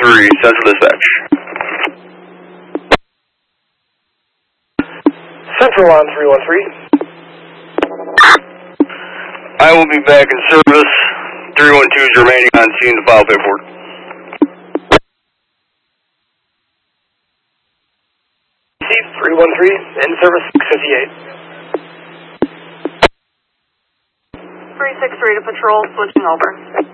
313, Central Dispatch. Central on 313. I will be back in service. 312 is remaining on scene to file paperwork. C313, in service 658. 363 to patrol, switching over.